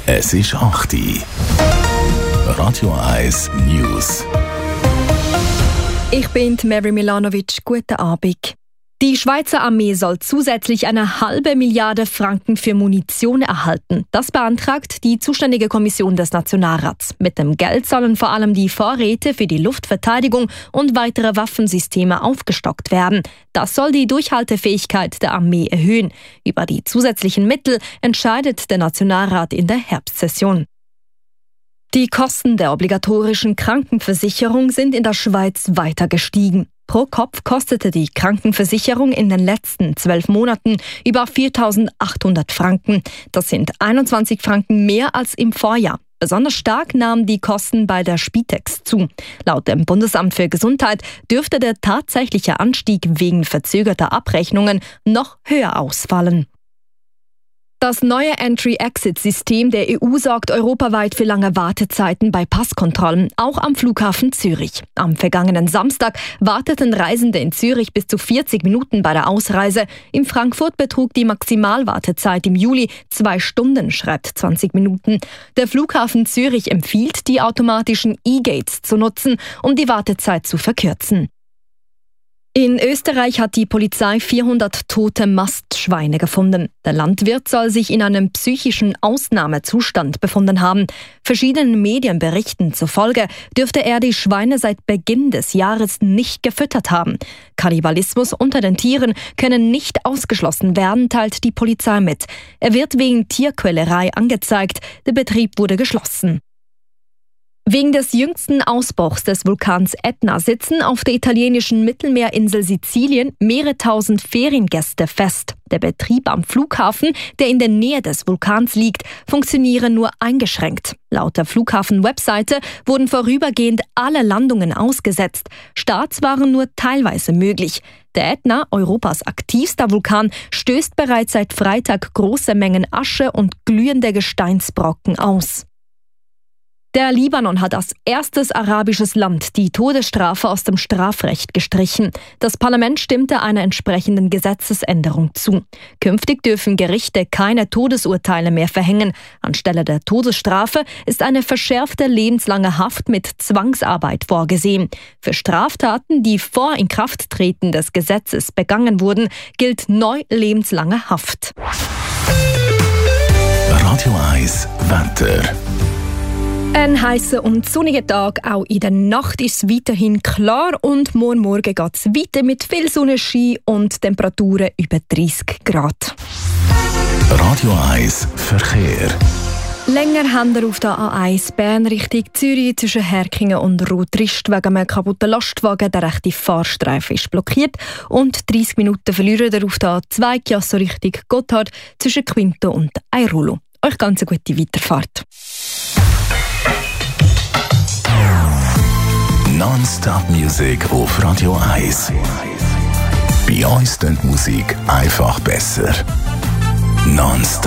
Es ist 8 Uhr. Radio 1 News. Ich bin Mary Milanovic. Guten Abend. Die Schweizer Armee soll zusätzlich 1,5 Milliarde Franken für Munition erhalten. Das beantragt die zuständige Kommission des Nationalrats. Mit dem Geld sollen vor allem die Vorräte für die Luftverteidigung und weitere Waffensysteme aufgestockt werden. Das soll die Durchhaltefähigkeit der Armee erhöhen. Über die zusätzlichen Mittel entscheidet der Nationalrat in der Herbstsession. Die Kosten der obligatorischen Krankenversicherung sind in der Schweiz weiter gestiegen. Pro Kopf kostete die Krankenversicherung in den letzten 12 Monaten über 4.800 Franken. Das sind 21 Franken mehr als im Vorjahr. Besonders stark nahmen die Kosten bei der Spitex zu. Laut dem Bundesamt für Gesundheit dürfte der tatsächliche Anstieg wegen verzögerter Abrechnungen noch höher ausfallen. Das neue Entry-Exit-System der EU sorgt europaweit für lange Wartezeiten bei Passkontrollen, auch am Flughafen Zürich. Am vergangenen Samstag warteten Reisende in Zürich bis zu 40 Minuten bei der Ausreise. In Frankfurt betrug die Maximalwartezeit im Juli 2 Stunden, schreibt 20 Minuten. Der Flughafen Zürich empfiehlt, die automatischen E-Gates zu nutzen, um die Wartezeit zu verkürzen. In Österreich hat die Polizei 400 tote Mastschweine gefunden. Der Landwirt soll sich in einem psychischen Ausnahmezustand befunden haben. Verschiedenen Medienberichten zufolge dürfte er die Schweine seit Beginn des Jahres nicht gefüttert haben. Kannibalismus unter den Tieren können nicht ausgeschlossen werden, teilt die Polizei mit. Er wird wegen Tierquälerei angezeigt. Der Betrieb wurde geschlossen. Wegen des jüngsten Ausbruchs des Vulkans Etna sitzen auf der italienischen Mittelmeerinsel Sizilien mehrere tausend Feriengäste fest. Der Betrieb am Flughafen, der in der Nähe des Vulkans liegt, funktioniere nur eingeschränkt. Laut der Flughafen-Webseite wurden vorübergehend alle Landungen ausgesetzt. Starts waren nur teilweise möglich. Der Etna, Europas aktivster Vulkan, stößt bereits seit Freitag große Mengen Asche und glühende Gesteinsbrocken aus. Der Libanon hat als erstes arabisches Land die Todesstrafe aus dem Strafrecht gestrichen. Das Parlament stimmte einer entsprechenden Gesetzesänderung zu. Künftig dürfen Gerichte keine Todesurteile mehr verhängen. Anstelle der Todesstrafe ist eine verschärfte lebenslange Haft mit Zwangsarbeit vorgesehen. Für Straftaten, die vor Inkrafttreten des Gesetzes begangen wurden, gilt neu lebenslange Haft. Radio 1 Wetter. Ein heißer und sonniger Tag, auch in der Nacht ist es weiterhin klar und morgen geht es weiter mit viel Sonnenschein und Temperaturen über 30 Grad. Radio 1 Verkehr. Länger haben wir auf der A1 Bern Richtung Zürich zwischen Herkingen und Rotrist wegen einem kaputten Lastwagen. Der rechte Fahrstreifen ist blockiert und 30 Minuten verlieren wir auf der A2 Chiasso Richtung Gotthard zwischen Quinto und Airolo. Euch ganz eine gute Weiterfahrt. Non-Stop Music auf Radio 1. Bei uns klingt Musik einfach besser. Non-Stop.